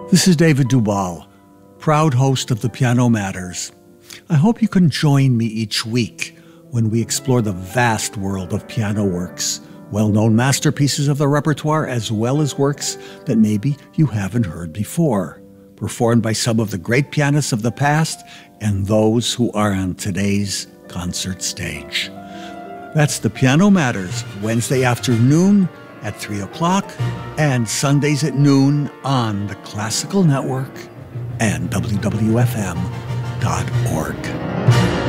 This is David Duvall, proud host of The Piano Matters. I hope you can join me each week when we explore the vast world of piano works, well-known masterpieces of the repertoire, as well as works that maybe you haven't heard before, performed by some of the great pianists of the past and those who are on today's concert stage. That's The Piano Matters, Wednesday afternoon at 3 o'clock and Sundays at noon on the Classical Network and WWFM.org.